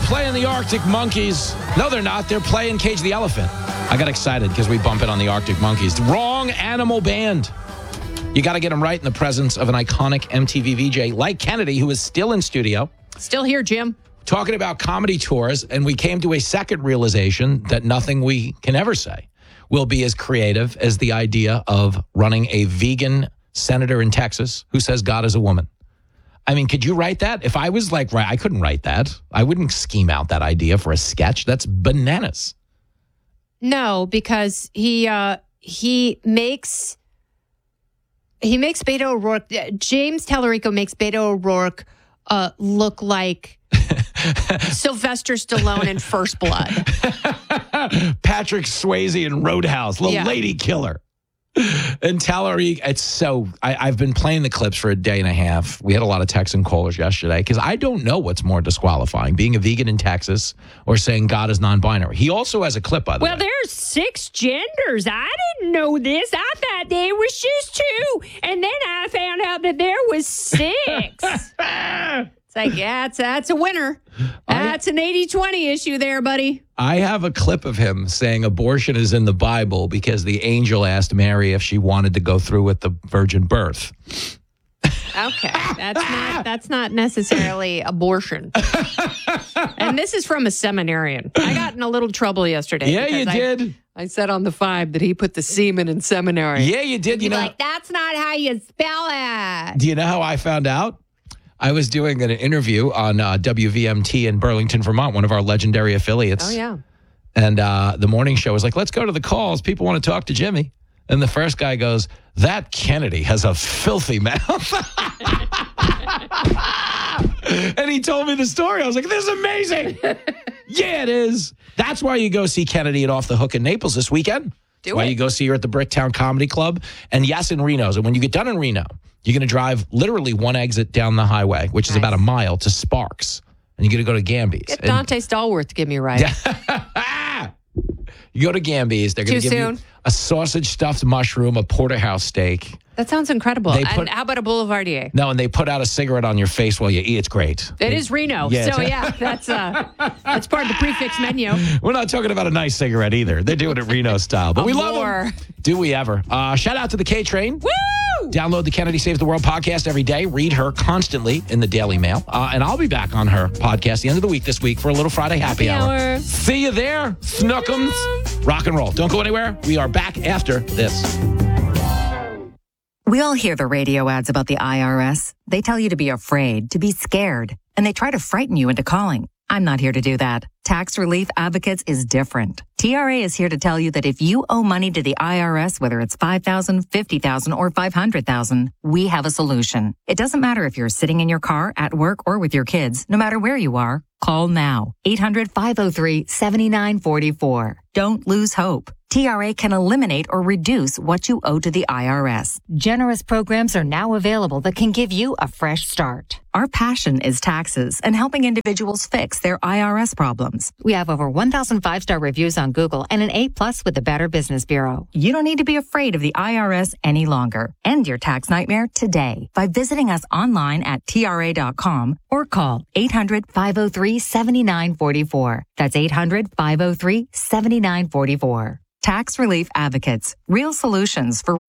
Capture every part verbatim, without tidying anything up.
playing the Arctic Monkeys. No, they're not. They're playing Cage the Elephant. I got excited because we bump it on the Arctic Monkeys. Wrong animal band. You got to get them right in the presence of an iconic M T V V J like Kennedy, who is still in studio. Still here, Jim. Talking about comedy tours, and we came to a second realization that nothing we can ever say will be as creative as the idea of running a vegan senator in Texas who says God is a woman. I mean, could you write that? If I was like, right, I couldn't write that. I wouldn't scheme out that idea for a sketch. That's bananas. No, because he uh, he makes he makes Beto O'Rourke. James Tallarico makes Beto O'Rourke uh, look like Sylvester Stallone in First Blood. Patrick Swayze in Roadhouse, little Yeah. lady killer. And Tallarico, it's so, I, I've been playing the clips for a day and a half. We had a lot of texts and callers yesterday because I don't know what's more disqualifying, being a vegan in Texas or saying God is non-binary. He also has a clip, by the Well, way. there's six genders. I didn't know this. I thought there was just two. And then I found out that there was six. It's like, yeah, that's, that's a winner. That's an eighty twenty issue there, buddy. I have a clip of him saying abortion is in the Bible because the angel asked Mary if she wanted to go through with the virgin birth. Okay, that's not that's not necessarily abortion. And this is from a seminarian. I got in a little trouble yesterday. Yeah, you because I- did. I said on the five that he put the semen in seminary. Yeah, you did. You You're know, like, that's not how you spell it. do you know how I found out? I was doing an interview on uh, W V M T in Burlington, Vermont, one of our legendary affiliates. Oh, yeah. And uh, the morning show was like, let's go to the calls. People want to talk to Jimmy. And the first guy goes, that Kennedy has a filthy mouth. And he told me the story. I was like, this is amazing. Yeah, it is. That's why you go see Kennedy at Off the Hook in Naples this weekend. Do why it. you go see her at the Bricktown Comedy Club. And yes, in Reno. And when you get done in Reno, you're going to drive literally one exit down the highway, which is Nice. about a mile, to Sparks. And you're going to go to Gamby's. Get And- Dante Stallworth to give me a ride. You go to Gamby's. They're going to Too give soon? you a sausage stuffed mushroom, a porterhouse steak. That sounds incredible. They And put- how about a Boulevardier? No, and they put out a cigarette on your face while you eat. It's great. It is Reno. Yeah, so, it's- yeah, that's uh, that's part of the prefix menu. We're not talking about a nice cigarette either. They're doing it Reno style, but we love More. them. Do we ever? Uh, shout out to the K Train. Woo! Download the Kennedy Saves the World podcast every day. Read her constantly in the Daily Mail. Uh, and I'll be back on her podcast the end of the week this week for a little Friday happy, Happy hour. hour. See you there, Snookums. Rock and roll. Don't go anywhere. We are back after this. We all hear the radio ads about the I R S. They tell you to be afraid, to be scared, and they try to frighten you into calling. I'm not here to do that. Tax Relief Advocates is different. T R A is here to tell you that if you owe money to the I R S, whether it's five thousand dollars, fifty thousand dollars, or five hundred thousand dollars, we have a solution. It doesn't matter if you're sitting in your car, at work, or with your kids. No matter where you are, call now. eight hundred, five oh three, seven nine four four. Don't lose hope. T R A can eliminate or reduce what you owe to the I R S. Generous programs are now available that can give you a fresh start. Our passion is taxes and helping individuals fix their I R S problems. We have over one thousand five-star reviews on Google and an A plus with the Better Business Bureau. You don't need to be afraid of the I R S any longer. End your tax nightmare today by visiting us online at T R A dot com or call eight hundred, five oh three, seven nine four four. That's eight hundred, five oh three, seven nine four four. Tax Relief Advocates. Real solutions for...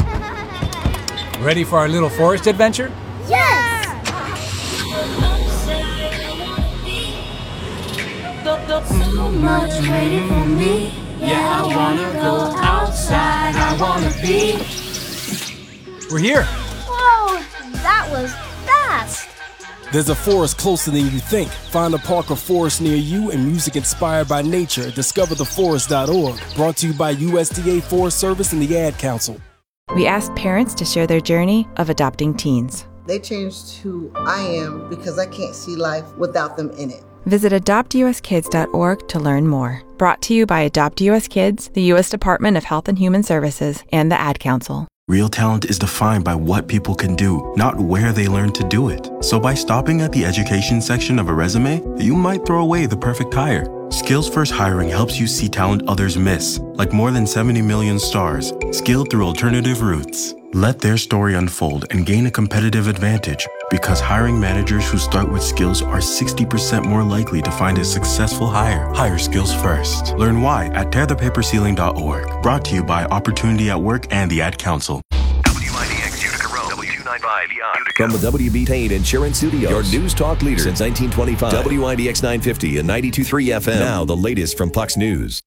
Ready for our little forest adventure? Yes! So much waiting for me. Yeah, I wanna go outside. I wanna be. We're here. Whoa, that was fast. There's a forest closer than you think. Find a park or forest near you and music inspired by nature at discover the forest dot org. Brought to you by U S D A Forest Service and the Ad Council. We asked parents to share their journey of adopting teens. They changed who I am because I can't see life without them in it. Visit adopt u s kids dot org to learn more. Brought to you by Adopt U S Kids, the U S Department of Health and Human Services, and the Ad Council. Real talent is defined by what people can do, not where they learn to do it. So by stopping at the education section of a resume, you might throw away the perfect hire. Skills First Hiring helps you see talent others miss, like more than seventy million stars, skilled through alternative routes. Let their story unfold and gain a competitive advantage. Because hiring managers who start with skills are sixty percent more likely to find a successful hire. Hire skills first. Learn why at tear the paper ceiling dot org. Brought to you by Opportunity at Work and the Ad Council. W I D X Utica Road, W two ninety-five Utica. From the W B Tain Insurance Studios, your news talk leader since nineteen twenty-five. W I D X nine fifty and ninety-two point three F M. Now the latest from Fox News.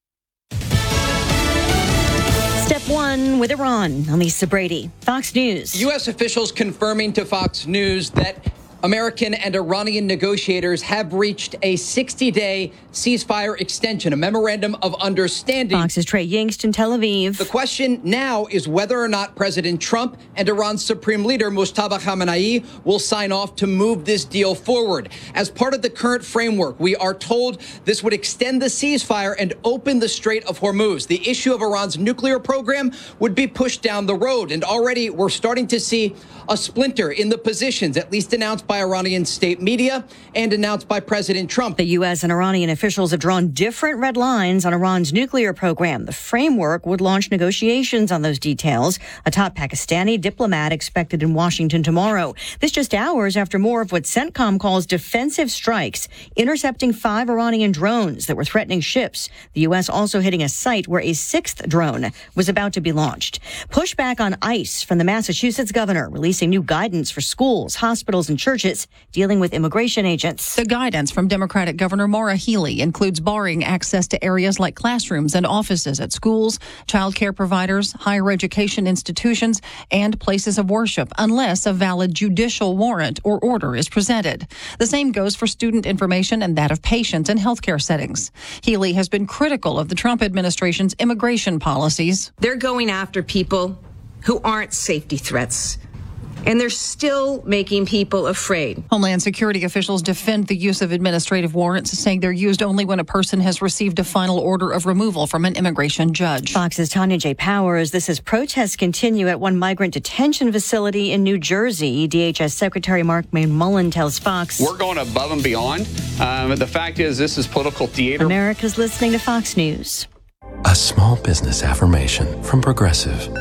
Step one with Iran. I'm Lisa Brady, Fox News. U S officials confirming to Fox News that American and Iranian negotiators have reached a sixty-day ceasefire extension, a memorandum of understanding. Fox's Trey Yingst in Tel Aviv. The question now is whether or not President Trump and Iran's supreme leader, Mustafa Khamenei, will sign off to move this deal forward. As part of the current framework, we are told this would extend the ceasefire and open the Strait of Hormuz. The issue of Iran's nuclear program would be pushed down the road. And already we're starting to see a splinter in the positions, at least announced by Iranian state media and announced by President Trump. The U S and Iranian officials have drawn different red lines on Iran's nuclear program. The framework would launch negotiations on those details. A top Pakistani diplomat expected in Washington tomorrow. This just hours after more of what CENTCOM calls defensive strikes, intercepting five Iranian drones that were threatening ships. The U S also hitting a site where a sixth drone was about to be launched. Pushback on ICE from the Massachusetts governor, releasing new guidance for schools, hospitals, and churches dealing with immigration agents. The guidance from Democratic Governor Maura Healey includes barring access to areas like classrooms and offices at schools, child care providers, higher education institutions, and places of worship unless a valid judicial warrant or order is presented. The same goes for student information and that of patients in healthcare settings. Healey has been critical of the Trump administration's immigration policies. They're going after people who aren't safety threats. And they're still making people afraid. Homeland Security officials defend the use of administrative warrants, saying they're used only when a person has received a final order of removal from an immigration judge. Fox's Tanya J. Powers. This as protests continue at one migrant detention facility in New Jersey. D H S Secretary Mark McMullen tells Fox. We're going above and beyond. Um, the fact is, this is political theater. America's listening to Fox News. A small business affirmation from Progressive.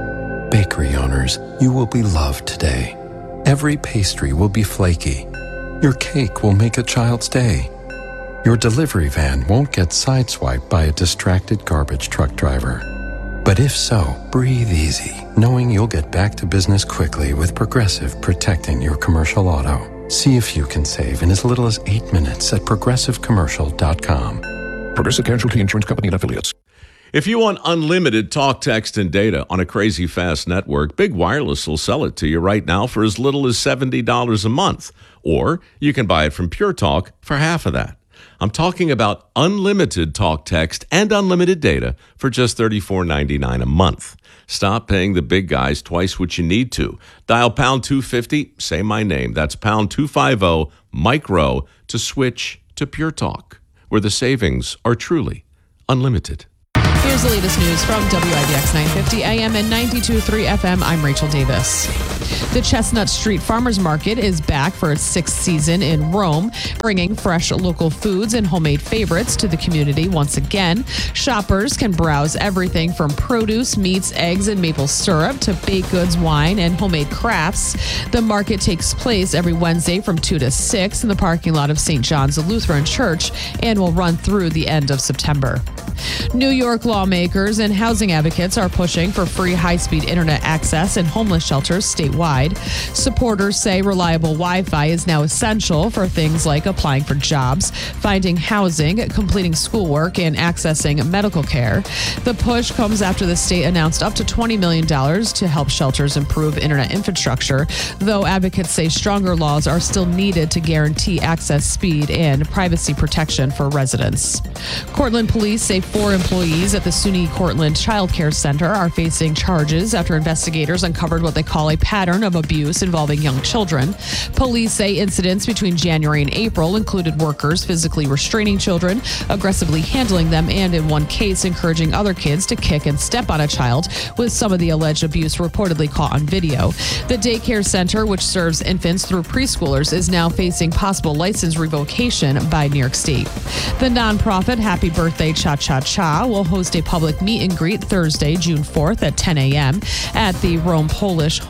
Bakery owners, you will be loved today. Every pastry will be flaky. Your cake will make a child's day. Your delivery van won't get sideswiped by a distracted garbage truck driver. But if so, breathe easy, knowing you'll get back to business quickly with Progressive protecting your commercial auto. See if you can save in as little as eight minutes at progressive commercial dot com. Progressive Casualty Insurance Company and Affiliates. If you want unlimited talk, text, and data on a crazy fast network, Big Wireless will sell it to you right now for as little as seventy dollars a month. Or you can buy it from Pure Talk for half of that. I'm talking about unlimited talk, text, and unlimited data for just thirty-four ninety-nine a month. Stop paying the big guys twice what you need to. Dial pound two fifty, say my name. That's pound two fifty, micro, to switch to Pure Talk, where the savings are truly unlimited. Here's the latest news from W I D X nine fifty A M and ninety-two point three F M. I'm Rachel Davis. The Chestnut Street Farmers Market is back for its sixth season in Rome, bringing fresh local foods and homemade favorites to the community once again. Shoppers can browse everything from produce, meats, eggs, and maple syrup to baked goods, wine, and homemade crafts. The market takes place every Wednesday from two to six in the parking lot of Saint John's Lutheran Church and will run through the end of September. New York lawmakers and housing advocates are pushing for free high-speed internet access in homeless shelters statewide. Supporters say reliable Wi-Fi is now essential for things like applying for jobs, finding housing, completing schoolwork, and accessing medical care. The push comes after the state announced up to twenty million dollars to help shelters improve internet infrastructure, though advocates say stronger laws are still needed to guarantee access speed and privacy protection for residents. Cortland police say four employees at the SUNY Cortland Child Care Center are facing charges after investigators uncovered what they call a pattern of abuse involving young children. Police say incidents between January and April included workers physically restraining children, aggressively handling them, and in one case, encouraging other kids to kick and step on a child, with some of the alleged abuse reportedly caught on video. The daycare center, which serves infants through preschoolers, is now facing possible license revocation by New York State. The nonprofit Happy Birthday Cha Cha Cha will host a public meet and greet Thursday, June fourth at ten a.m. at the Rome Polish Home on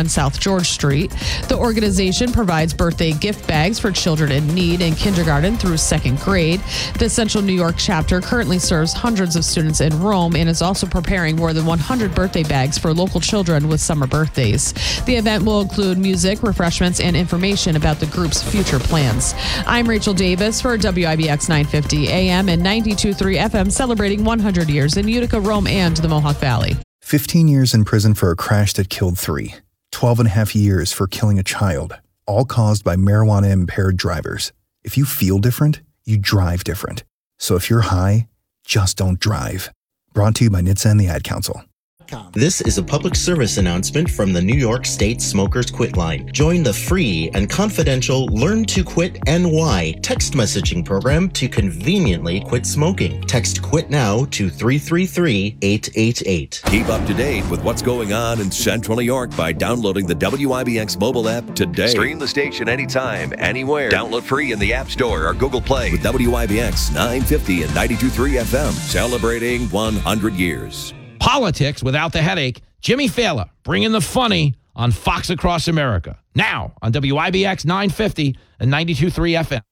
on South George Street. The organization provides birthday gift bags for children in need in kindergarten through second grade. The Central New York chapter currently serves hundreds of students in Rome and is also preparing more than one hundred birthday bags for local children with summer birthdays. The event will include music, refreshments, and information about the group's future plans. I'm Rachel Davis for W I B X nine fifty A M and ninety-two point three F M, celebrating one hundred years in Utica, Rome, and the Mohawk Valley. fifteen years in prison for a crash that killed three. twelve and a half years for killing a child, all caused by marijuana-impaired drivers. If you feel different, you drive different. So if you're high, just don't drive. Brought to you by N H T S A and the Ad Council. This is a public service announcement from the New York State Smokers Quit Line. Join the free and confidential Learn to Quit N Y text messaging program to conveniently quit smoking. Text QUIT NOW to three three three, eight eight eight. Keep up to date with what's going on in Central New York by downloading the W I B X mobile app today. Stream the station anytime, anywhere. Download free in the App Store or Google Play with W I B X nine fifty and ninety-two point three F M, celebrating one hundred years. Politics without the headache. Jimmy Fallon bringing the funny on Fox Across America. Now on W I B X nine fifty and ninety-two point three F M.